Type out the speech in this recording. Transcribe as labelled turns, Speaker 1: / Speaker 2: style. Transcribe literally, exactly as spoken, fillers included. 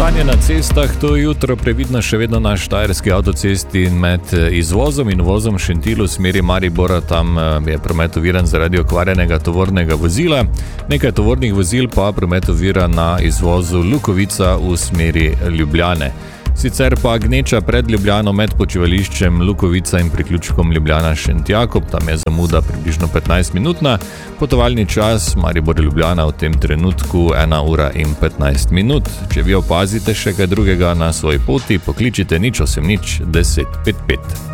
Speaker 1: Stanje na cestah to jutro previdno še vedno na štajerski avtocesti med izvozom in uvozom Šentilj v smeri Maribora. Tam je promet oviran zaradi okvarjenega tovornega vozila. Nekaj tovornih vozil pa promet ovira na izvozu Lukovica v smeri Ljubljane. Sicer pa gneča pred Ljubljano med počivališčem Lukovica in priključkom Ljubljana-Šentjakob, tam je zamuda približno petnajst minutna, potovalni čas Maribor-Ljubljana v tem trenutku ena ura in petnajst minut. Če vi opazite še kaj drugega na svoji poti, pokličite nič osem nič deset pet pet.